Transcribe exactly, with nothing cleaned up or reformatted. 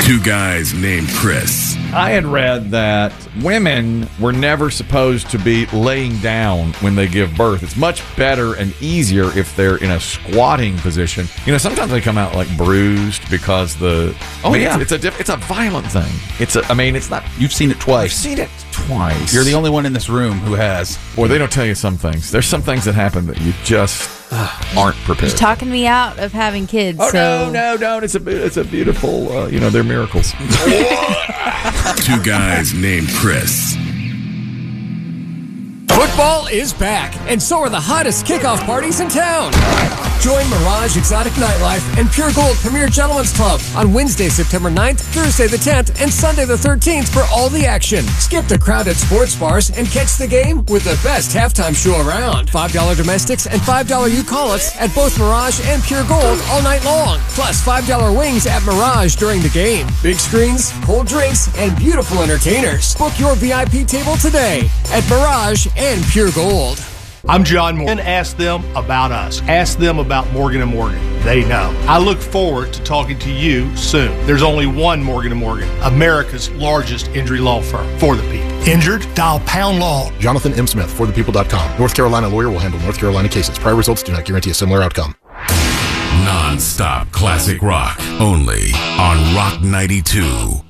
Two guys named Chris. I had read that women were never supposed to be laying down when they give birth. It's much better and easier if they're in a squatting position. You know, sometimes they come out like bruised because the Oh, I mean, yeah. it's, it's a diff, it's a violent thing. It's a, I mean, it's not. You've seen it I've twice. seen it twice. You're the only one in this room who has. Boy, they don't tell you some things. There's some things that happen that you just aren't prepared. She's talking me out of having kids. Oh so. no, no, no! It's a it's a beautiful. Uh, you know, they're miracles. Two guys named Chris. Football is back, and so are the hottest kickoff parties in town. Join Mirage Exotic Nightlife and Pure Gold Premier Gentlemen's Club on Wednesday, September ninth, Thursday the tenth, and Sunday the thirteenth for all the action. Skip the crowded sports bars and catch the game with the best halftime show around. five dollars domestics and five dollars you-call-us at both Mirage and Pure Gold all night long. Plus five dollars wings at Mirage during the game. Big screens, cold drinks, and beautiful entertainers. Book your V I P table today at Mirage and Pure Gold. I'm John Morgan. Ask them about us. Ask them about Morgan and Morgan. They know. I look forward to talking to you soon. There's only one Morgan and Morgan, America's largest injury law firm for the people. Injured? Dial Pound Law. Jonathan M. Smith, for the people dot com. North Carolina lawyer will handle North Carolina cases. Prior results do not guarantee a similar outcome. Non-stop classic rock. Only on Rock ninety-two.